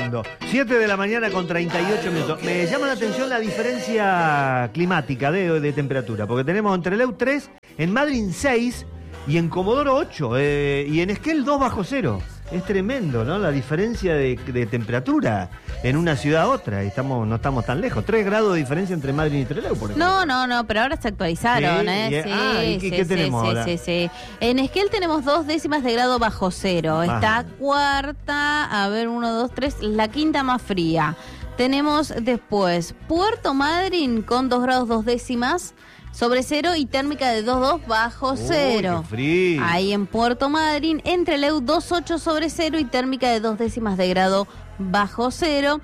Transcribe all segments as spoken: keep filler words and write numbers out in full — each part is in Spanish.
tremendo. siete de la mañana con treinta y ocho minutos. Me llama la atención la diferencia climática de, de temperatura, porque tenemos en Trelew tres, en Madrid seis y en Comodoro ocho, eh, y en Esquel dos bajo cero. Es tremendo, ¿no? La diferencia de, de temperatura en una ciudad a otra. Estamos, no estamos tan lejos. Tres grados de diferencia entre Madrid y Trelew, por ejemplo. No, no, no, pero ahora se actualizaron, Sí, ¿eh? y- Sí, ah, ¿y qué- sí, qué sí, tenemos sí, ahora? sí, sí. En Esquel tenemos dos décimas de grado bajo cero. Ajá. Está cuarta, a ver, uno, dos, tres, la quinta más fría. Tenemos después Puerto Madryn con dos grados dos décimas sobre cero y térmica de dos coma dos bajo cero. Uy, qué frío. Ahí en Puerto Madryn, en Trelew dos coma ocho sobre cero y térmica de dos décimas de grado bajo cero.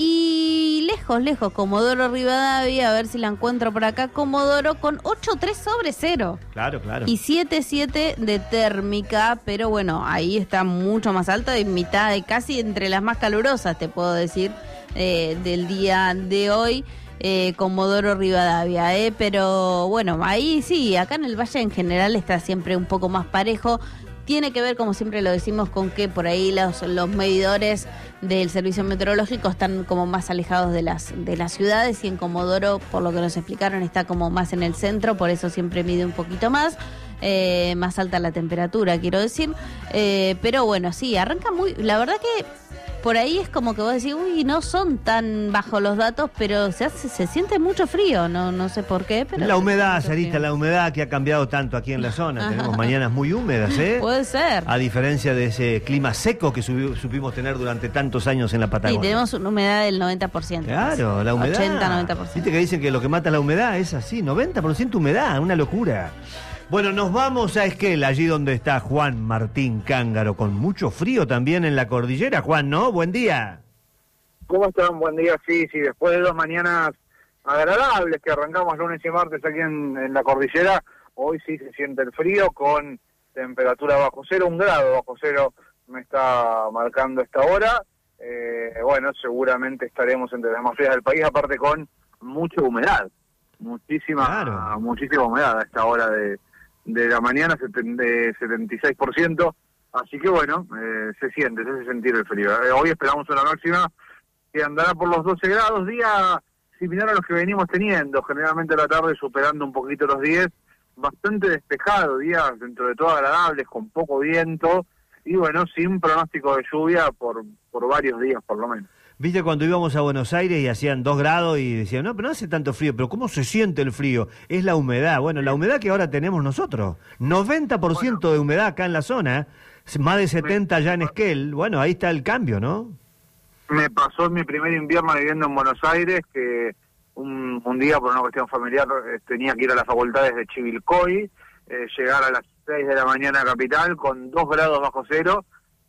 Y lejos, lejos, Comodoro Rivadavia, a ver si la encuentro por acá, Comodoro con ocho coma tres sobre cero. Claro, claro. Y siete coma siete de térmica, pero bueno, ahí está mucho más alta, en mitad de casi entre las más calurosas, te puedo decir, eh, del día de hoy. Eh, Comodoro Rivadavia, eh, pero bueno, ahí sí, acá en el Valle en general está siempre un poco más parejo. Tiene que ver, como siempre lo decimos, con que por ahí los, los medidores del servicio meteorológico están como más alejados de las de las ciudades, y en Comodoro, por lo que nos explicaron, está como más en el centro, por eso siempre mide un poquito más, eh, más alta la temperatura, quiero decir. Eh, pero bueno, sí, arranca muy... La verdad que por ahí es como que vos decís, uy, no son tan bajos los datos, pero se hace, se siente mucho frío, no no sé por qué, pero... La humedad, se siente Sarita, frío. la humedad que ha cambiado tanto aquí en la zona. Tenemos mañanas muy húmedas, ¿eh? Puede ser. A diferencia de ese clima seco que subi- supimos tener durante tantos años en la Y Patagonia. tenemos una humedad del noventa por ciento. Claro, la humedad. ochenta, noventa por ciento. Viste que dicen que lo que mata la humedad es así, noventa por ciento humedad, una locura. Bueno, nos vamos a Esquel, allí donde está Juan Martín Cángaro, con mucho frío también en la cordillera. Juan, ¿no? Buen día. ¿Cómo están? Buen día, sí, sí, después de dos mañanas agradables que arrancamos lunes y martes aquí en, en la cordillera, hoy sí se siente el frío con temperatura bajo cero, un grado bajo cero me está marcando esta hora. Eh, bueno, seguramente estaremos entre las más frías del país, aparte con mucha humedad, muchísima, Claro. muchísima humedad a esta hora de, de la mañana, seten- de setenta y seis por ciento, así que bueno, eh, se siente, se hace sentir el frío. Eh, hoy esperamos una máxima que andará por los doce grados, día similar a los que venimos teniendo, generalmente a la tarde superando un poquito los diez, bastante despejado, días dentro de todo agradables, con poco viento, y bueno, sin pronóstico de lluvia por, por varios días por lo menos. Viste cuando íbamos a Buenos Aires y hacían dos grados y decían, no, pero no hace tanto frío, pero ¿cómo se siente el frío? Es la humedad. Bueno, la humedad que ahora tenemos nosotros, noventa por ciento de humedad acá en la zona, más de setenta ya en Esquel, bueno, ahí está el cambio, ¿no? Me pasó en mi primer invierno viviendo en Buenos Aires que un, un día por una cuestión familiar eh, tenía que ir a las facultades de Chivilcoy, eh, llegar a las seis de la mañana a Capital con dos grados bajo cero,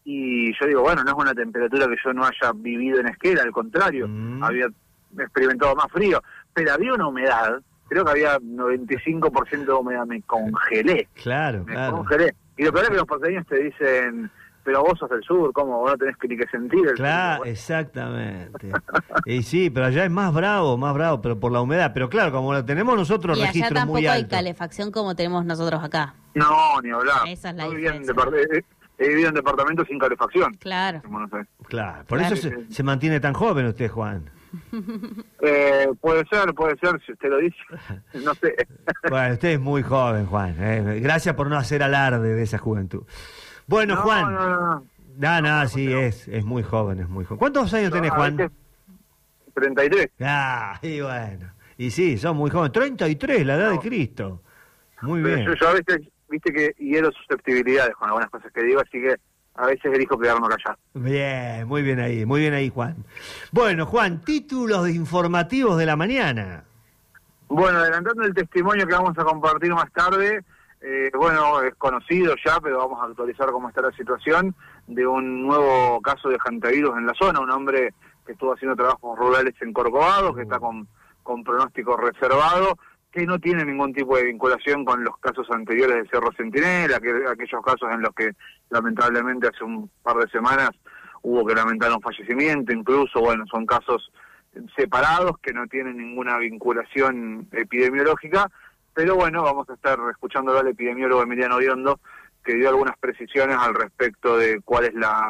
y yo digo, bueno, no es una temperatura que yo no haya vivido en Esquel, al contrario, Mm. había experimentado más frío, pero había una humedad, creo que había noventa y cinco por ciento de humedad, me congelé, Claro, me claro. congelé. Y lo peor es que los porteños te dicen, pero vos sos del sur, ¿cómo? Vos no tenés que ni que sentir el Claro, frío. exactamente. Y sí, pero allá es más bravo, más bravo, pero por la humedad. Pero claro, como lo tenemos nosotros, Y allá registro tampoco muy hay alto. calefacción como tenemos nosotros acá. No, ni hablar. Esa es la Yo vivía en diferencia. depart- he, he vivido en departamentos sin calefacción. Claro. en Buenos Aires. Claro, por Claro. eso se, se mantiene tan joven usted, Juan. Eh, puede ser, puede ser, si usted lo dice. No sé. Bueno, usted es muy joven, Juan. eh. Gracias por no hacer alarde de esa juventud. Bueno, No, Juan. no, no, no. No, no, no, sí, no. es, es muy joven, es muy joven. ¿Cuántos años tenés, No, a Juan? veces treinta y tres. Ah, y bueno. Y sí, son muy jóvenes. treinta y tres, la edad de No. Cristo. Muy Pero bien. yo, yo a veces, viste que hiero susceptibilidades con algunas cosas que digo, así que a veces elijo quedarme callado. Bien, muy bien ahí, muy bien ahí, Juan. Bueno, Juan, títulos informativos de la mañana. Bueno, adelantando el testimonio que vamos a compartir más tarde, eh, bueno, es conocido ya, pero vamos a actualizar cómo está la situación de un nuevo caso de hantavirus en la zona, un hombre que estuvo haciendo trabajos rurales en Corcovado, que está con, con pronóstico reservado, que no tiene ningún tipo de vinculación con los casos anteriores de Cerro Centinela, que, aquellos casos en los que lamentablemente hace un par de semanas hubo que lamentar un fallecimiento, incluso, bueno, son casos separados que no tienen ninguna vinculación epidemiológica, pero bueno, vamos a estar escuchándolo al epidemiólogo Emiliano Biondo, que dio algunas precisiones al respecto de cuál es la,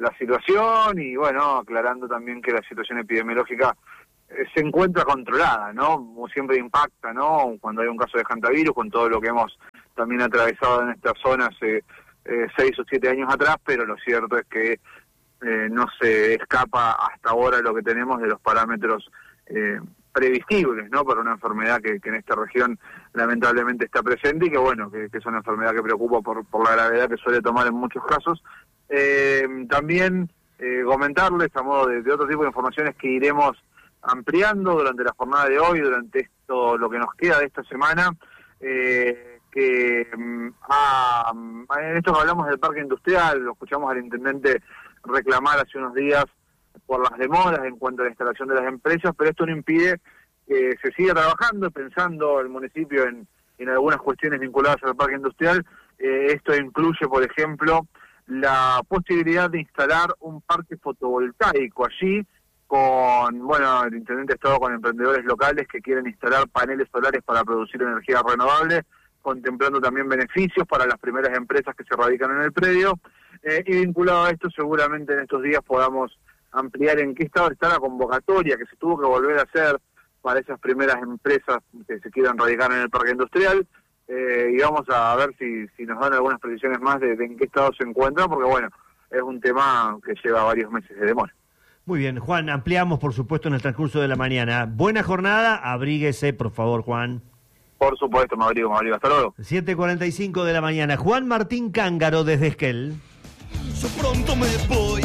la situación y bueno, aclarando también que la situación epidemiológica eh, se encuentra controlada, ¿no? Como siempre impacta, ¿no? Cuando hay un caso de hantavirus, con todo lo que hemos también atravesado en estas zonas eh, eh, seis o siete años atrás, pero lo cierto es que eh, no se escapa hasta ahora lo que tenemos de los parámetros eh, previsibles, ¿no? Para una enfermedad que, que en esta región lamentablemente está presente y que bueno, que, que es una enfermedad que preocupa por, por la gravedad que suele tomar en muchos casos. Eh, también eh, comentarles a modo de, de otro tipo de informaciones que iremos ampliando durante la jornada de hoy, durante esto lo que nos queda de esta semana, eh, que ah, en esto que hablamos del parque industrial, lo escuchamos al intendente reclamar hace unos días por las demoras en cuanto a la instalación de las empresas, pero esto no impide que se siga trabajando, pensando el municipio en, en algunas cuestiones vinculadas al parque industrial. Eh, esto incluye, por ejemplo, la posibilidad de instalar un parque fotovoltaico allí, con, bueno, el intendente ha estado con emprendedores locales que quieren instalar paneles solares para producir energía renovable, contemplando también beneficios para las primeras empresas que se radican en el predio, eh, y vinculado a esto seguramente en estos días podamos ampliar en qué estado está la convocatoria que se tuvo que volver a hacer para esas primeras empresas que se quieran radicar en el parque industrial, eh, y vamos a ver si, si nos dan algunas precisiones más de, de en qué estado se encuentran, porque bueno, es un tema que lleva varios meses de demora. Muy bien, Juan, ampliamos por supuesto en el transcurso de la mañana. Buena jornada, abríguese por favor, Juan. Por supuesto, me abrigo, me abrigo. Hasta luego. siete cuarenta y cinco de la mañana. Juan Martín Cángaro desde Esquel. Yo pronto me voy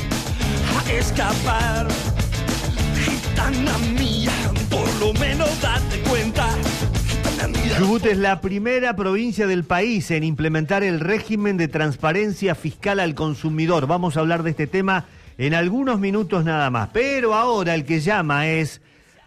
a escapar, gitana mía, por lo menos date cuenta. Chubut es la primera provincia del país en implementar el régimen de transparencia fiscal al consumidor. Vamos a hablar de este tema en algunos minutos nada más. Pero ahora el que llama es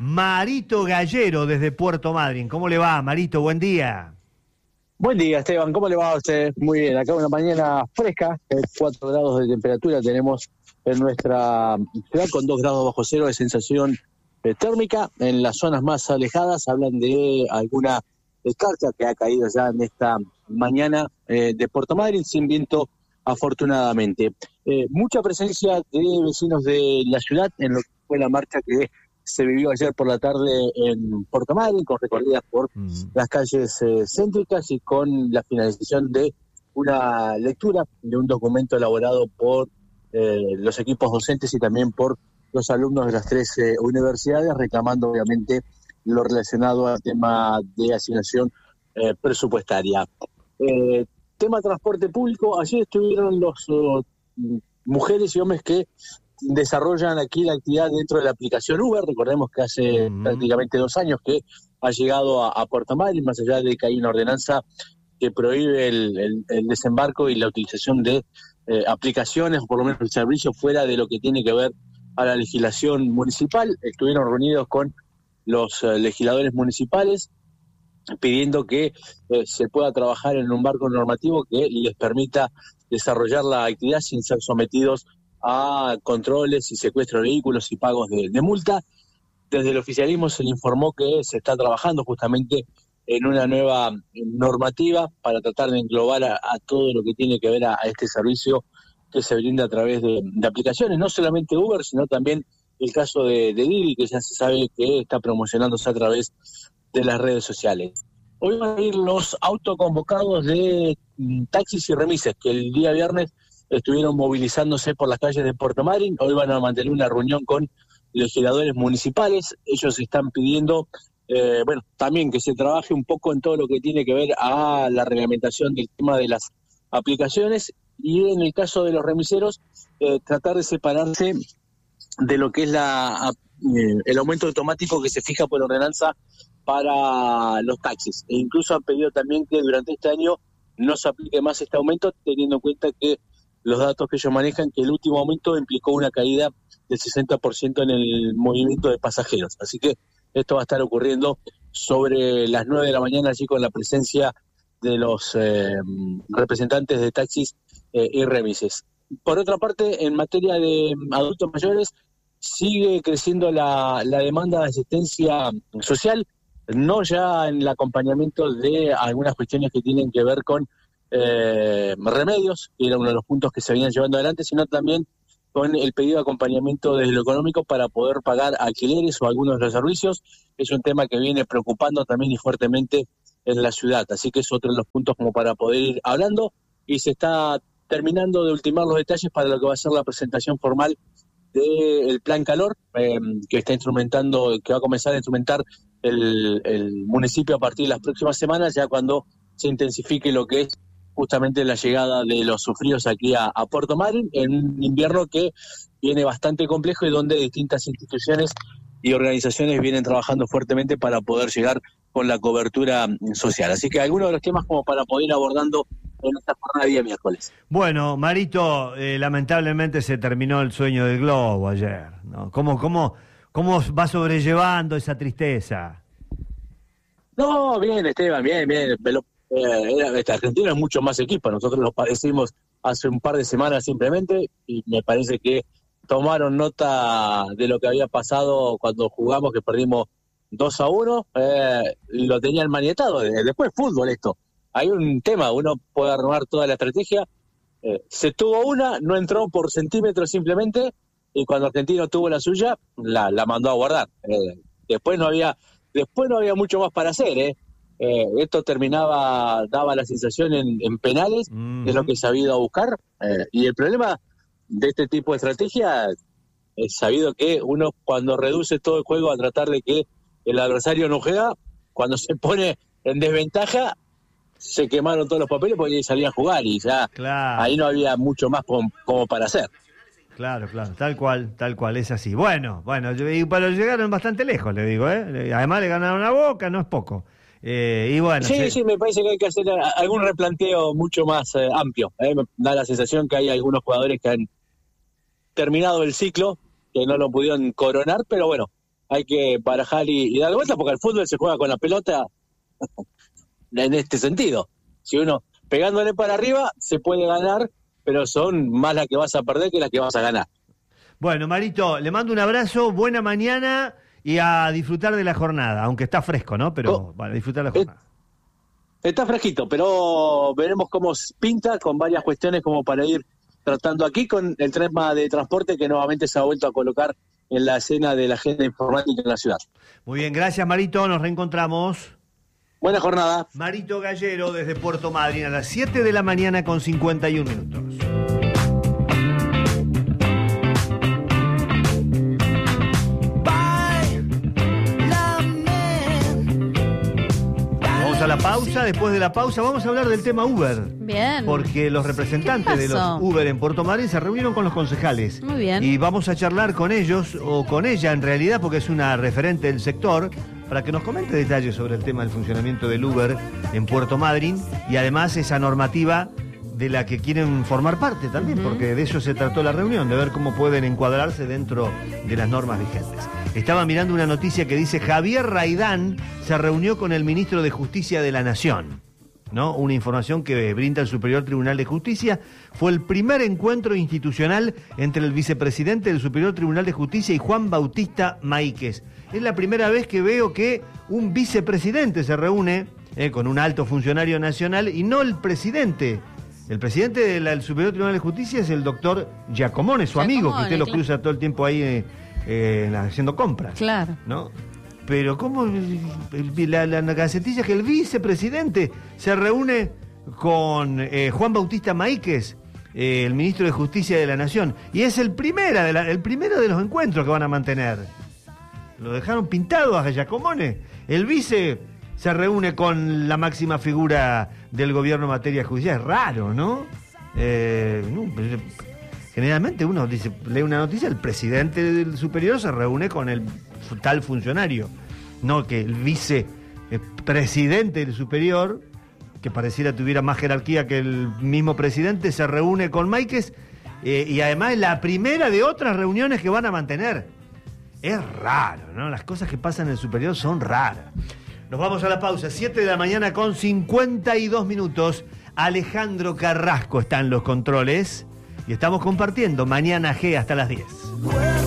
Marito Gallero desde Puerto Madryn. ¿Cómo le va, Marito? Buen día. Buen día, Esteban. ¿Cómo le va a usted? Muy bien. Acá una mañana fresca, cuatro grados de temperatura tenemos en nuestra ciudad, con dos grados bajo cero de sensación eh, térmica. En las zonas más alejadas hablan de alguna escarcha que ha caído ya en esta mañana eh, de Puerto Madryn, sin viento afortunadamente. Eh, mucha presencia de vecinos de la ciudad en lo que fue la marcha que se vivió ayer por la tarde en Puerto Madryn, con recorridas por mm. las calles eh, céntricas y con la finalización de una lectura de un documento elaborado por eh, los equipos docentes y también por los alumnos de las tres eh, universidades, reclamando obviamente lo relacionado al tema de asignación eh, presupuestaria. Eh, tema transporte público, ayer estuvieron los uh, mujeres y hombres que desarrollan aquí la actividad dentro de la aplicación Uber. Recordemos que hace uh-huh. prácticamente dos años que ha llegado a, a Puerto Madryn, más allá de que hay una ordenanza que prohíbe el, el, el desembarco y la utilización de eh, aplicaciones, o por lo menos el servicio, fuera de lo que tiene que ver a la legislación municipal. Estuvieron reunidos con los eh, legisladores municipales pidiendo que eh, se pueda trabajar en un marco normativo que les permita desarrollar la actividad sin ser sometidos a controles y secuestro de vehículos y pagos de, de multa. Desde el oficialismo se le informó que se está trabajando justamente en una nueva normativa para tratar de englobar a, a todo lo que tiene que ver a, a este servicio que se brinda a través de, de aplicaciones, no solamente Uber, sino también el caso de, de Didi, que ya se sabe que está promocionándose a través de las redes sociales. Hoy van a ir los autoconvocados de taxis y remises, que el día viernes estuvieron movilizándose por las calles de Puerto Madryn. Hoy van a mantener una reunión con legisladores municipales. Ellos están pidiendo, eh, bueno, también que se trabaje un poco en todo lo que tiene que ver a la reglamentación del tema de las aplicaciones, y en el caso de los remiseros, eh, tratar de separarse de lo que es la eh, el aumento automático que se fija por ordenanza para los taxis. E incluso han pedido también que durante este año no se aplique más este aumento, teniendo en cuenta que los datos que ellos manejan, que el último aumento implicó una caída del sesenta por ciento en el movimiento de pasajeros. Así que esto va a estar ocurriendo sobre las nueve de la mañana, allí con la presencia de los eh, representantes de taxis eh, y remises. Por otra parte, en materia de adultos mayores, sigue creciendo la, la demanda de asistencia social, no ya en el acompañamiento de algunas cuestiones que tienen que ver con eh, remedios, que era uno de los puntos que se venían llevando adelante, sino también con el pedido de acompañamiento desde lo económico para poder pagar alquileres o algunos de los servicios. Es un tema que viene preocupando también y fuertemente en la ciudad, así que es otro de los puntos como para poder ir hablando, y se está terminando de ultimar los detalles para lo que va a ser la presentación formal del Plan Calor, eh, que está instrumentando, que va a comenzar a instrumentar el, el municipio a partir de las próximas semanas, ya cuando se intensifique lo que es justamente la llegada de los sufridos aquí a, a Puerto Madryn, en un invierno que viene bastante complejo y donde distintas instituciones y organizaciones vienen trabajando fuertemente para poder llegar con la cobertura social. Así que algunos de los temas como para poder ir abordando en esta jornada de día miércoles. Bueno, Marito, eh, lamentablemente se terminó el sueño del globo ayer, ¿no? ¿Cómo, cómo, cómo va sobrellevando esa tristeza? No, bien, Esteban, bien, bien. Pero, eh, esta Argentina es mucho más equipo. Nosotros lo padecimos hace un par de semanas simplemente, y me parece que tomaron nota de lo que había pasado cuando jugamos, que perdimos dos a uno, eh, y lo tenían manietado. Después fútbol esto. Hay un tema, uno puede armar toda la estrategia. Eh, se tuvo una, no entró por centímetros simplemente, y cuando Argentino tuvo la suya, la, la mandó a guardar. Eh, después no había, después no había mucho más para hacer, ¿eh? Eh, esto terminaba, daba la sensación en, en penales, mm-hmm. Es lo que se ha ido a buscar, eh, y el problema de este tipo de estrategia es sabido que uno, cuando reduce todo el juego a tratar de que el adversario no juega, cuando se pone en desventaja, se quemaron todos los papeles porque salían a jugar y ya claro. Ahí no había mucho más como, como para hacer. Claro, claro, tal cual, tal cual, es así. Bueno, bueno, y pero llegaron bastante lejos, le digo, ¿eh? Además le ganaron a Boca, no es poco. Eh, y bueno, sí, sí, sí, me parece que hay que hacer algún replanteo mucho más eh, amplio. Eh. Me da la sensación que hay algunos jugadores que han terminado el ciclo, que no lo pudieron coronar, pero bueno, hay que barajar y, y dar vuelta, porque el fútbol se juega con la pelota en este sentido. Si uno pegándole para arriba se puede ganar, pero son más las que vas a perder que las que vas a ganar. Bueno, Marito, le mando un abrazo, buena mañana y a disfrutar de la jornada, aunque está fresco, ¿no? Pero oh, vale, disfrutar de la jornada. Está fresquito, pero veremos cómo pinta, con varias cuestiones como para ir tratando aquí, con el tema de transporte que nuevamente se ha vuelto a colocar en la escena de la agenda informática en la ciudad. Muy bien, gracias Marito, nos reencontramos. Buena jornada. Marito Gallero desde Puerto Madryn a las siete de la mañana con cincuenta y un minutos. Vamos a la pausa, después de la pausa vamos a hablar del tema Uber. Bien. Porque los representantes de los Uber en Puerto Madryn se reunieron con los concejales. Muy bien. Y vamos a charlar con ellos, o con ella en realidad, porque es una referente del sector, para que nos comente detalles sobre el tema del funcionamiento del Uber en Puerto Madryn y además esa normativa de la que quieren formar parte también, uh-huh. porque de eso se trató la reunión, de ver cómo pueden encuadrarse dentro de las normas vigentes. Estaba mirando una noticia que dice Javier Raidán se reunió con el ministro de Justicia de la Nación, ¿no? Una información que brinda el Superior Tribunal de Justicia. Fue el primer encuentro institucional entre el vicepresidente del Superior Tribunal de Justicia y Juan Bautista Maíquez. Es la primera vez que veo que un vicepresidente se reúne eh, con un alto funcionario nacional y no el presidente. El presidente del Superior Tribunal de Justicia es el doctor Giacomone, su Giacomone, amigo, que usted lo claro. cruza todo el tiempo ahí eh, eh, haciendo compras. Claro. ¿No? Pero ¿cómo? La, la, la gacetilla es que el vicepresidente se reúne con eh, Juan Bautista Maíquez, eh, el ministro de Justicia de la Nación. Y es el, primera de la, el primero de los encuentros que van a mantener. Lo dejaron pintado a Giacomone. El vice se reúne con la máxima figura del gobierno en materia judicial. Es raro, ¿no? Eh, no generalmente uno dice, lee una noticia, el presidente del superior se reúne con el tal funcionario. No que el vicepresidente del superior, que pareciera tuviera más jerarquía que el mismo presidente, se reúne con Maíquez eh, y además es la primera de otras reuniones que van a mantener. Es raro, ¿no? Las cosas que pasan en el superior son raras. Nos vamos a la pausa, siete de la mañana con cincuenta y dos minutos. Alejandro Carrasco está en los controles y estamos compartiendo Mañana G hasta las diez.